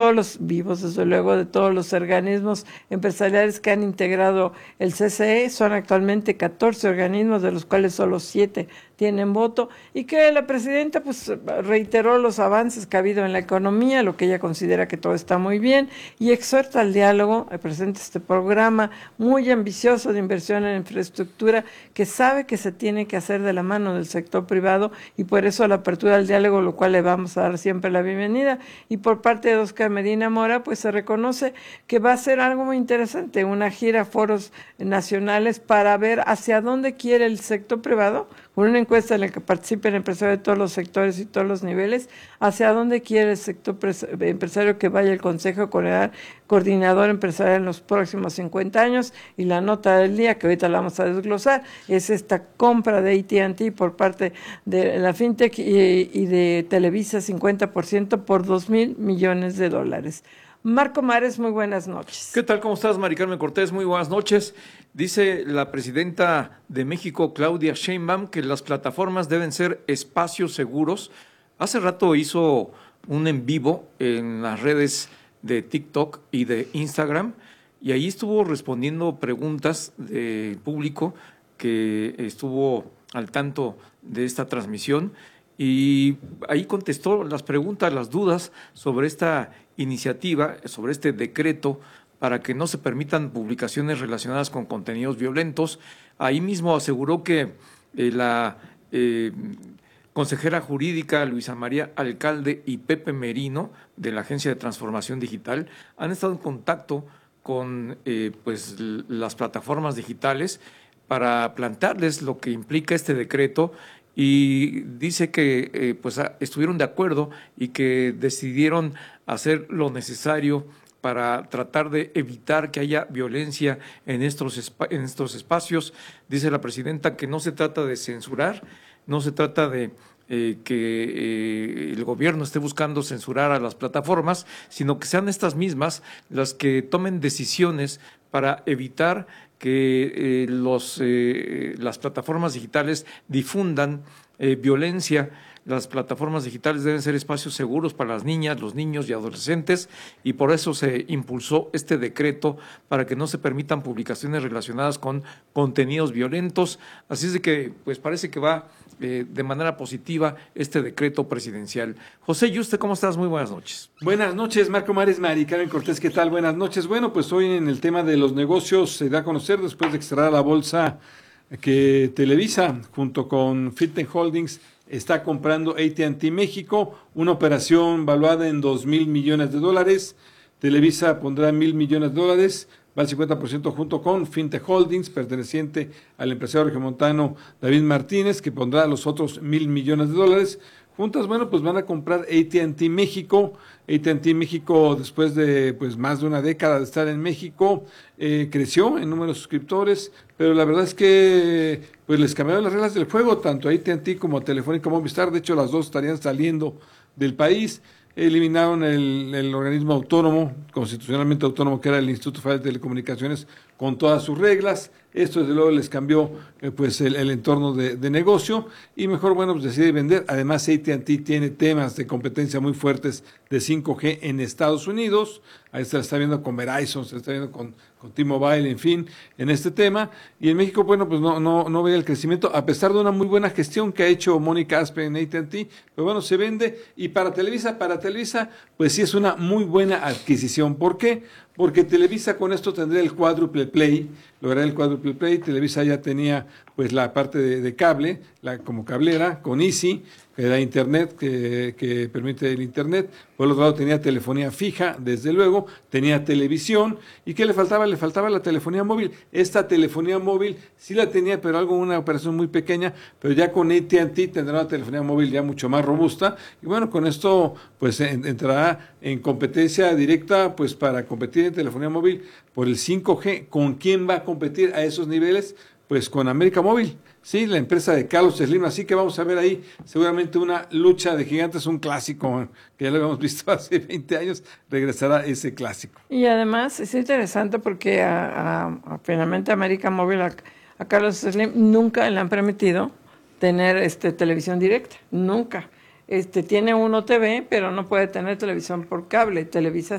todos los vivos, desde luego, de todos los organismos empresariales que han integrado el CCE. Son actualmente 14 organismos, de los cuales solo 7 tienen voto, y que la presidenta pues reiteró los avances que ha habido en la economía, lo que ella considera que todo está muy bien, y exhorta al diálogo. Presenta este programa muy ambicioso de inversión en infraestructura, que sabe que se tiene que hacer de la mano del sector privado, y por eso la apertura al diálogo, lo cual le vamos a dar siempre la bienvenida. Y por parte de Óscar Medina Mora, pues se reconoce que va a ser algo muy interesante, una gira a foros nacionales para ver hacia dónde quiere el sector privado, con una encuesta en la que participen empresarios de todos los sectores y todos los niveles, hacia dónde quiere el sector empresario que vaya el Consejo Coordinador Empresarial en los próximos 50 años. Y la nota del día, que ahorita la vamos a desglosar, es esta compra de AT&T por parte de la FinTech y de Televisa, 50% por $2,000 millones. Marco Mares, muy buenas noches. ¿Qué tal? ¿Cómo estás, Mari Carmen Cortés? Muy buenas noches. Dice la presidenta de México, Claudia Sheinbaum, que las plataformas deben ser espacios seguros. Hace rato hizo un en vivo en las redes de TikTok y de Instagram, y ahí estuvo respondiendo preguntas del público que estuvo al tanto de esta transmisión, y ahí contestó las preguntas, las dudas sobre esta iniciativa, sobre este decreto para que no se permitan publicaciones relacionadas con contenidos violentos. Ahí mismo aseguró que la consejera jurídica Luisa María Alcalde y Pepe Merino, de la Agencia de Transformación Digital, han estado en contacto con pues las plataformas digitales para plantearles lo que implica este decreto, y dice que pues estuvieron de acuerdo y que decidieron hacer lo necesario para tratar de evitar que haya violencia en estos espacios. Dice la presidenta que no se trata de censurar, no se trata de que el gobierno esté buscando censurar a las plataformas, sino que sean estas mismas las que tomen decisiones para evitar que las plataformas digitales difundan violencia. Las plataformas digitales deben ser espacios seguros para las niñas, los niños y adolescentes, y por eso se impulsó este decreto para que no se permitan publicaciones relacionadas con contenidos violentos. Así es de que pues parece que va de manera positiva este decreto presidencial. José Yuste, ¿cómo estás? Muy buenas noches. Buenas noches, Marco Mares, Mari Carmen Cortés, ¿qué tal? Buenas noches. Bueno, pues hoy en el tema de los negocios se da a conocer, después de que cerrara la bolsa, que Televisa, junto con FinTech Holdings, está comprando AT&T México, una operación valuada en $2,000 millones. Televisa pondrá $1,000 millones, va al 50% junto con FinTech Holdings, perteneciente al empresario regiomontano David Martínez, que pondrá los otros $1,000 millones. Juntas, bueno, pues van a comprar AT&T México. AT&T México, después de pues más de una década de estar en México, creció en número de suscriptores, pero la verdad es que pues les cambiaron las reglas del juego, tanto a AT&T como a Telefónica Movistar. De hecho, las dos estarían saliendo del país. Eliminaron el organismo autónomo, constitucionalmente autónomo, que era el Instituto Federal de Telecomunicaciones, con todas sus reglas. Esto desde luego les cambió pues el entorno de negocio, y mejor, bueno, pues decide vender. Además, AT&T tiene temas de competencia muy fuertes de 5G en Estados Unidos. Ahí se la está viendo con Verizon, se está viendo con T-Mobile, en fin, en este tema. Y en México, bueno, pues no ve el crecimiento, a pesar de una muy buena gestión que ha hecho Mónica Aspe en AT&T. Pero bueno, se vende. Y para Televisa, pues sí es una muy buena adquisición. ¿Por qué? Porque Televisa con esto tendría el quádruple play, lograría el quádruple play. Televisa ya tenía pues la parte de cable, como cablera, con Easy, que da internet, que permite el internet. Por el otro lado tenía telefonía fija, desde luego, tenía televisión. ¿Y qué le faltaba? Le faltaba la telefonía móvil. Esta telefonía móvil sí la tenía, pero una operación muy pequeña, pero ya con AT&T tendrá una telefonía móvil ya mucho más robusta. Y bueno, con esto pues entrará en competencia directa, pues para competir en telefonía móvil por el 5G. ¿Con quién va a competir a esos niveles? Pues con América Móvil, sí, la empresa de Carlos Slim. Así que vamos a ver ahí seguramente una lucha de gigantes, un clásico que ya lo habíamos visto hace 20 años, regresará ese clásico. Y además es interesante porque finalmente América Móvil, a Carlos Slim nunca le han permitido tener televisión directa, nunca. Tiene Uno TV, pero no puede tener televisión por cable. Televisa